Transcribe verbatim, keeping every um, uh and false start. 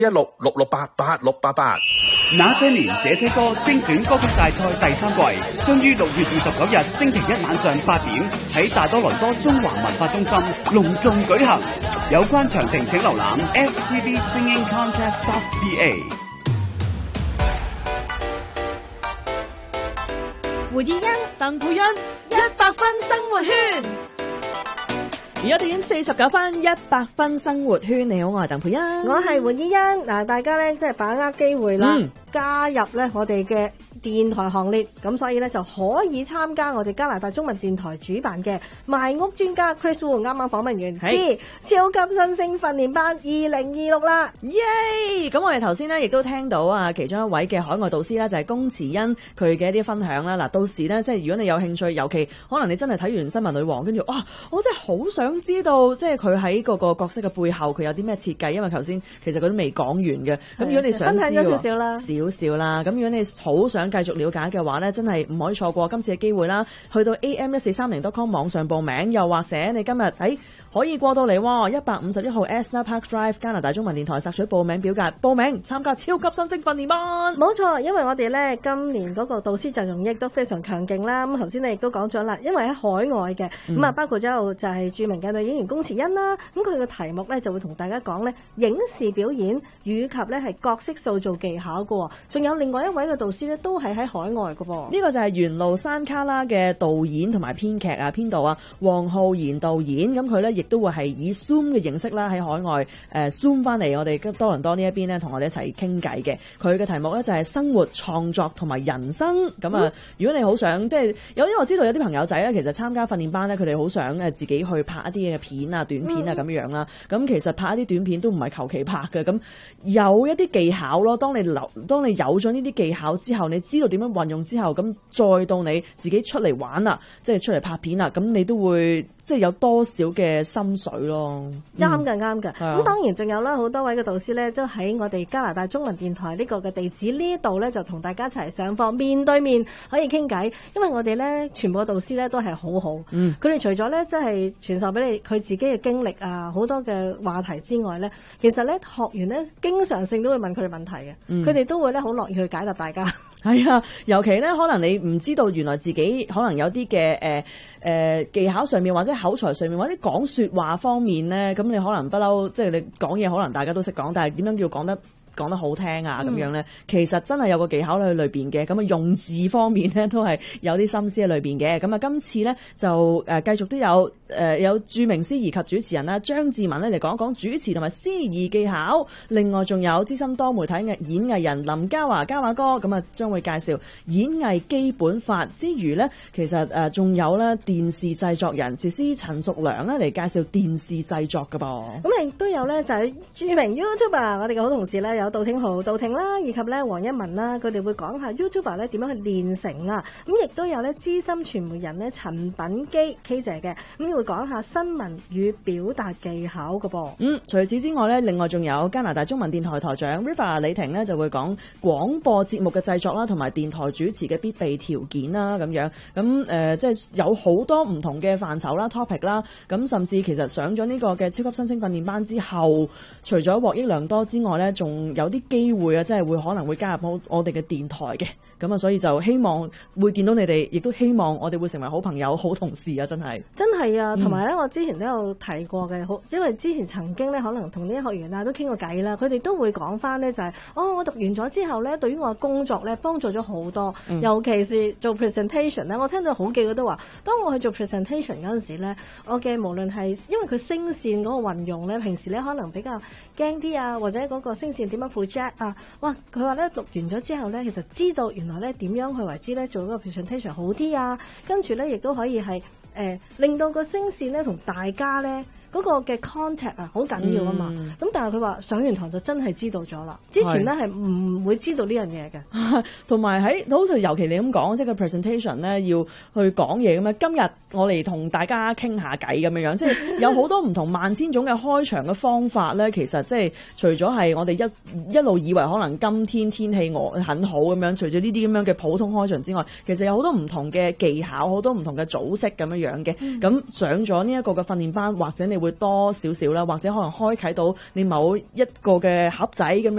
一六六六八八六八八。 那些年這些歌精選歌曲大賽第三季，將於六月二十九日星期一晚上八點喺大多倫多中華文化中心隆重舉行。有關詳情請瀏覽 f t v singing contest dot c a。 胡以欣、鄧佩欣，一百分生活圈。而家點四十九分，一百分生活圈。你好，我係鄧佩欣， 我係胡以欣。嗱，大家咧即係把握機會啦， 嗯、 加入咧我哋嘅電台行列，咁所以咧就可以參加我哋加拿大中文電台主辦嘅賣屋專家 Chris Wu 啱啱訪問完之超級新星訓練班二零二六啦， 耶！咁我哋頭先咧亦都聽到啊，其中一位嘅海外導師啦，就係龔慈恩佢嘅一啲分享啦。嗱，到時咧即係如果你有興趣，尤其可能你真係睇完新聞女王，跟住哇，我真係好想知道，即係佢喺嗰個角色嘅背後，佢有啲咩設計？因為頭先其實佢都未講完嘅。咁如果你想知分享咗少少啦， 少少啦。咁如果你好想繼續了解嘅話咧，真係唔可以錯過今次嘅機會啦！去到 a m 一四三零 dot com 網上報名，又或者你今日喺、哎、可以過到嚟喎，一百五十一號 Asna Park Drive 加拿大中文電台索取報名表格，報名參加超級新星訓練班。 冇錯，因為我哋咧今年嗰個導師陣容亦都非常強勁啦。咁頭先你亦都講咗啦，因為喺海外嘅咁啊，包括咗就係著名嘅女演員龔慈恩啦。咁佢嘅題目咧就會同大家講咧影視表演以及咧係角色塑造技巧嘅。仲有另外一位嘅導師咧都係喺海外嘅噃。 呢個就係緣路山旮旯嘅導演同埋編劇啊，編導啊，黃浩然導演。咁佢咧亦都會係以 Zoom 嘅形式啦，喺海外誒、呃、Zoom 翻嚟我哋多倫多呢一邊咧，同我哋一齊傾偈嘅。佢嘅題目咧就係生活創作同埋人生。咁啊、嗯，如果你好想即係有，因為我知道有啲朋友仔咧，其實參加訓練班咧，佢哋好想誒自己去拍一啲嘅片啊、短片啊咁樣啦。咁、嗯、其實拍一啲短片都唔係求其拍嘅，咁有一啲技巧咯。當你留，當你有咗呢啲技巧之後，你知道點樣運用之後，咁再到你自己出嚟玩啦，即係出嚟拍片啦，咁你都會即係有多少嘅心水咯。 啱㗎，啱㗎。咁、 嗯、 當然仲有啦，好多位嘅導師咧，都喺我哋加拿大中文電台呢個嘅地址呢度咧，就同大家一齊上課，面對面可以傾偈。因為我哋咧全部嘅導師咧都係好好，佢、嗯、哋除咗咧即係傳授俾你佢自己嘅經歷啊，好多嘅話題之外咧，其實咧學員咧經常性都會問佢哋問題嘅，佢哋、嗯、都會咧好樂意去解答大家。 係啊，尤其咧可能你唔知道原來自己可能有啲嘅誒誒技巧上面或者口才上面或者講說話方面咧，咁你可能不嬲，即係你講嘢可能大家都識講，但係點樣叫講得講得好聽啊咁樣咧，嗯、其實真係有個技巧喺裏邊嘅。咁啊用字方面咧都係有啲心思喺裏邊嘅。咁啊今次咧就誒繼續都有誒、呃、有著名司儀及主持人啦張志文咧嚟講一講主持同埋司儀技巧。另外仲有資深多媒體嘅演藝人林嘉華嘉華哥，咁啊將會介紹演藝基本法之餘咧，其實誒仲有咧電視製作人時師陳淑良咧嚟介紹電視製作㗎噃。 咁亦都有咧就係著名 YouTuber 我哋嘅好同事咧。有杜挺豪、杜挺啦，以及咧黃一文啦，佢哋會講下 YouTuber 咧點樣去練成啊。咁亦都有咧資深傳媒人咧陳品基 K 姐嘅，咁會講下新聞與表達技巧嘅噃。 嗯，除此之外咧，另外仲有加拿大中文電台台長 Riva 李婷咧就會講廣播節目嘅製作啦，同埋電台主持嘅必備條件啦，咁樣咁誒、呃，即係有好多唔同嘅範疇啦、topic 啦，咁甚至其實上咗呢個嘅超級新星訓練班之後，除咗獲益良多之外咧，仲有啲機會啊，即係會可能會加入我我哋嘅電台嘅，咁啊，所以就希望會見到你哋，亦都希望我哋會成為好朋友、好同事啊！真係真係啊，同埋咧，我之前都有提過嘅，好，因為之前曾經咧，可能同啲學員啊都傾過偈啦，佢哋都會講翻咧，就係、是、哦，我讀完咗之後咧，對於我嘅工作咧幫助咗好多，嗯、尤其是做 presentation 咧，我聽到好幾個都話，當我去做 presentation 嗰陣時咧，我嘅無論係因為佢聲線嗰個運用咧，平時咧可能比較驚啲啊，或者嗰個聲線點樣 project 啊，哇！佢話咧讀完咗之後咧，其實知道原來咧點樣去為之咧做嗰個 presentation 好啲啊，跟住咧亦都可以係誒、呃、令到個聲線咧同大家咧。嗰個嘅 contact 啊，好緊要啊嘛。咁、嗯、但係佢話上完堂就真係知道咗啦。之前咧係唔會知道呢樣嘢嘅。 同埋喺好似尤其你咁講，即係個 presentation 咧要去講嘢咁樣。今日我嚟同大家傾下偈咁樣樣，即係有好多唔同萬千種嘅開場嘅方法咧。其實即係除咗係我哋一一路以為可能今天天氣我很好咁樣，除咗呢啲咁樣嘅普通開場之外，其實有好多唔同嘅技巧，好多唔同嘅組織咁樣樣嘅。咁、嗯、上咗呢一個嘅訓練班，或者你會多少少啦，或者可能開啟到你某一個嘅盒仔咁樣。